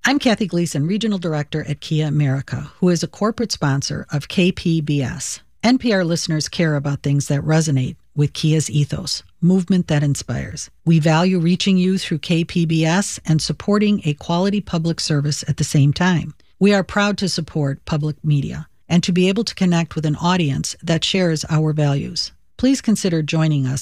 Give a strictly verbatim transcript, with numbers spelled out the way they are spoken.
I'm Kathy Gleason, Regional Director at Kia America, who is a corporate sponsor of K P B S. N P R listeners care about things that resonate with Kia's ethos, movement that inspires. We value reaching you through K P B S and supporting a quality public service at the same time. We are proud to support public media and to be able to connect with an audience that shares our values. Please consider joining us